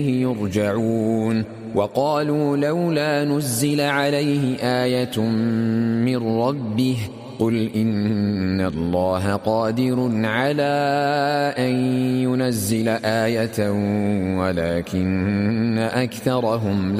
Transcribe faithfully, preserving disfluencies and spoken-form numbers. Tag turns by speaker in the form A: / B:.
A: يرجعون وقالوا لولا نزل عليه آية من ربه قل إن الله قادر على أن ينزل آية ولكن أكثرهم